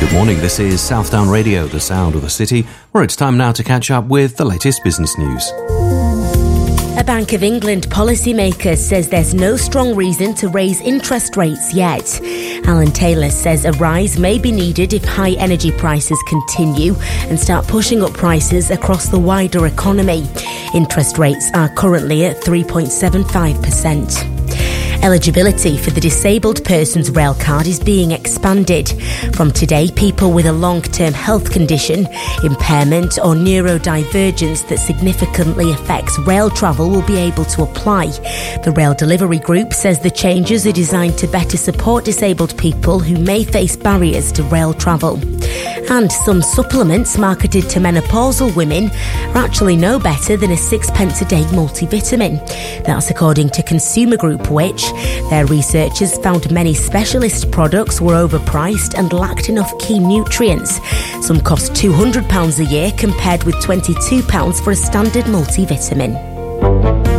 Good morning, this is Southdown Radio, the sound of the city, where it's time now to catch up with the latest business news. A Bank of England policymaker says there's no strong reason to raise interest rates yet. Alan Taylor says a rise may be needed if high energy prices continue and start pushing up prices across the wider economy. Interest rates are currently at 3.75%. Eligibility for the Disabled Persons Rail Card is being expanded. From today, people with a long-term health condition, impairment or neurodivergence that significantly affects rail travel will be able to apply. The Rail Delivery Group says the changes are designed to better support disabled people who may face barriers to rail travel. And some supplements marketed to menopausal women are actually no better than a 6p a day multivitamin. That's according to Consumer Group, which their researchers found many specialist products were overpriced and lacked enough key nutrients. Some cost £200 a year compared with £22 for a standard multivitamin.